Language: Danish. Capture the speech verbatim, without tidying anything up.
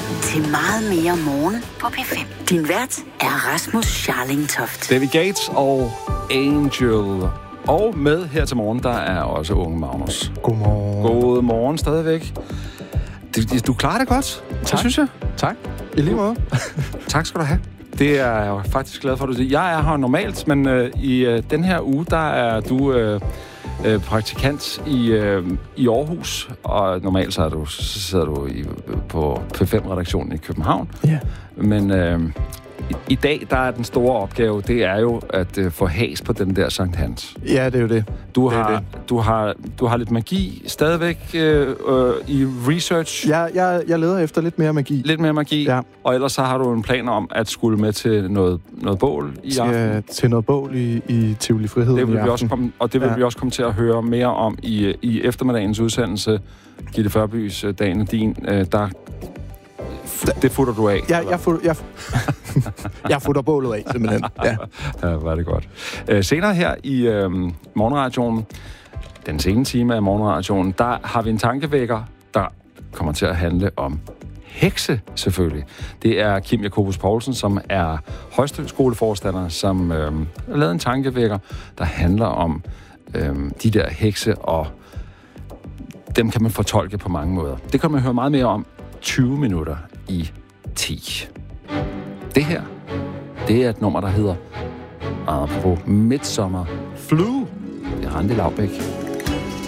til meget mere morgen på P fem. Din vært er Rasmus Scharling-Toft. David Gates og Angel. Og med her til morgen, der er også unge Magnus. Godmorgen. God morgen stadigvæk. Du klarer det godt, tak. Det synes jeg. Tak. I lige måde. Tak skal du have. Det er jeg faktisk glad for, at du siger. Jeg er her normalt, men øh, i øh, den her uge, der er du øh, øh, praktikant i, øh, i Aarhus. Og normalt så, er du, så sidder du i, på P fem-redaktionen i København. Ja. Yeah. Men øh, i, i dag, der er den store opgave, det er jo at øh, få has på den der Sankt Hans. Ja, det er jo det. Du det har, det. Du har, du har lidt magi stadigvæk øh, øh, i research. Ja, jeg, jeg leder efter lidt mere magi. Lidt mere magi. Ja. Og ellers så har du en plan om at skulle med til noget, noget bål i til, aften. Til noget bål i, i Tivoli Frihed det vil i vi aften. også komme, og det vil ja. vi også komme til at høre mere om i, i eftermiddagens udsendelse. Gitte Førbys Dagen og Din, øh, der... Det futter du af. Ja, jeg, futter, jeg, jeg futter bålet af, simpelthen. Ja, ja var det godt. Øh, senere her i øh, morgenradioen, den sene time af morgenradioen, der har vi en tankevækker, der kommer til at handle om hekse, selvfølgelig. Det er Kim Jacobus Poulsen, som er højskoleforstander, som øh, har lavet en tankevækker, der handler om øh, de der hekse, og dem kan man fortolke på mange måder. Det kan man høre meget mere om tyve minutter i ti. Det her, det er et nummer, der hedder apropos Midsommer Flu. Det er Randi Laubæk.